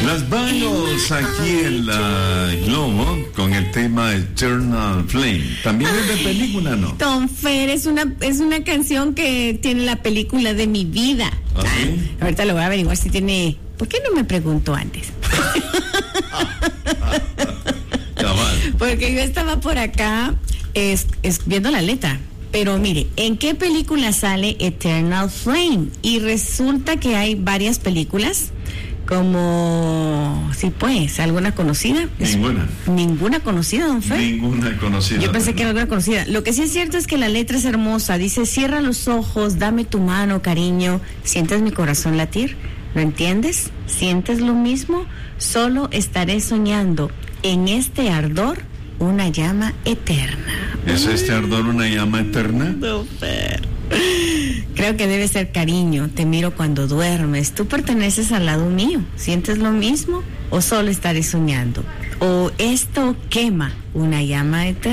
Las Bangles aquí en la Globo con el tema Eternal Flame. También es de película, ¿no? Don Fer, es una canción que tiene la película de mi vida. ¿Ah, sí? Ahorita lo voy a averiguar si tiene. ¿Por qué no me preguntó antes? Porque yo estaba por acá viendo la letra. Pero mire, ¿en qué película sale Eternal Flame? Y resulta que hay varias películas, como, sí pues, ¿alguna conocida? Ninguna. ¿Ninguna conocida, don Fer? Ninguna conocida. Yo pensé que era alguna conocida. Lo que sí es cierto es que la letra es hermosa. Dice, cierra los ojos, dame tu mano, cariño. ¿Sientes mi corazón latir? ¿Lo entiendes? ¿Sientes lo mismo? Solo estaré soñando en este ardor una llama eterna. ¿Es este ardor una llama eterna? No, Fer. Creo que debe ser cariño. Te miro cuando duermes. Tú perteneces al lado mío. ¿Sientes lo mismo? ¿O solo estaré soñando? ¿O esto quema una llama eterna?